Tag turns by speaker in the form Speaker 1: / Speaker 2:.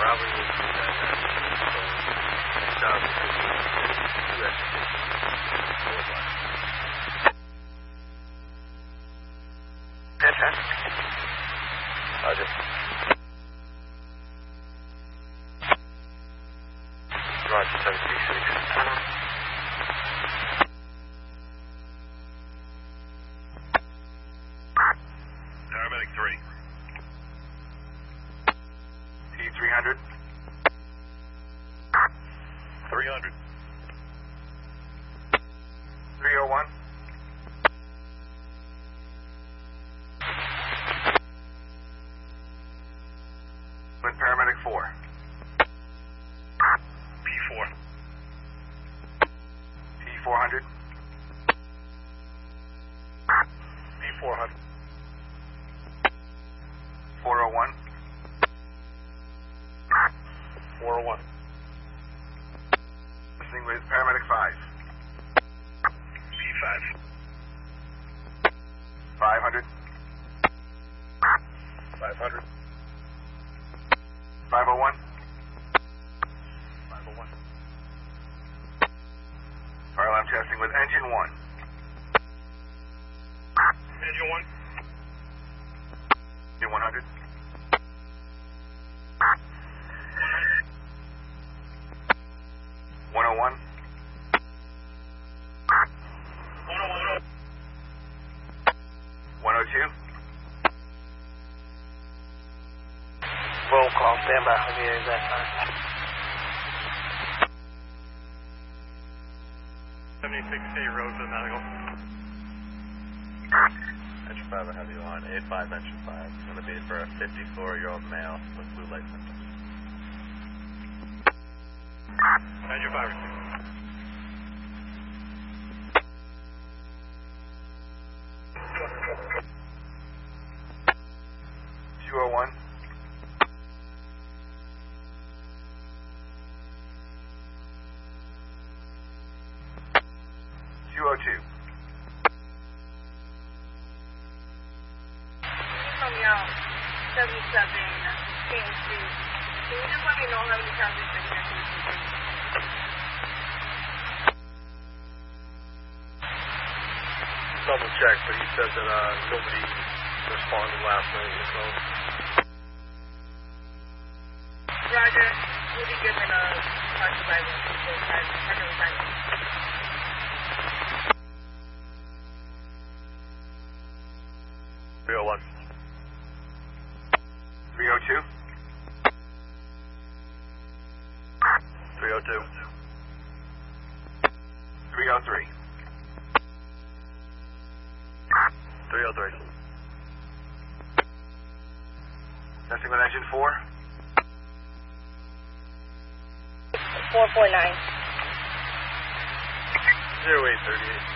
Speaker 1: probably will do that. So,
Speaker 2: Fantastic.
Speaker 1: Roger. Roger, 736.
Speaker 3: Paramedic 3.
Speaker 2: T300.
Speaker 3: 300.
Speaker 2: 301. With paramedic 4.
Speaker 3: P4.
Speaker 2: P400.
Speaker 3: P400.
Speaker 2: 401.
Speaker 3: 401.
Speaker 2: Listening with paramedic 5.
Speaker 3: P5.
Speaker 2: 500.
Speaker 3: 500.
Speaker 2: 501.
Speaker 3: 501.
Speaker 2: Fire alarm testing with engine 1.
Speaker 3: Engine 1.
Speaker 2: Engine 100. 101.
Speaker 3: 101.
Speaker 2: 102.
Speaker 1: Roll call, stand by for the exact time.
Speaker 3: 76K Rosewood Medical.
Speaker 1: Engine 5, I have you on. 85, engine 5. It's going to be for a 54-year-old male with blue light symptoms.
Speaker 3: Engine 5.
Speaker 2: 201. 202.
Speaker 4: From y'all, 77 King Street. Can you just let me know how many times it's been here?
Speaker 1: Double check, but he said that nobody responded last night, so.
Speaker 4: Roger, we'll be given a partial driver.
Speaker 1: Real one.
Speaker 2: 302.
Speaker 1: 302.
Speaker 2: 303.
Speaker 1: 303.
Speaker 2: Testing with engine 4.
Speaker 4: 449.
Speaker 1: 0838.